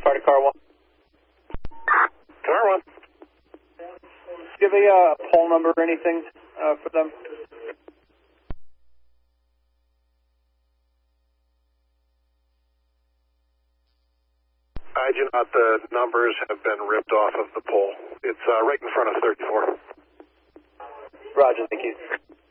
car to car 1. Car 1. Do you have a poll number or anything for them? I do not. The numbers have been ripped off of the pole. It's right in front of 34. Roger, thank you.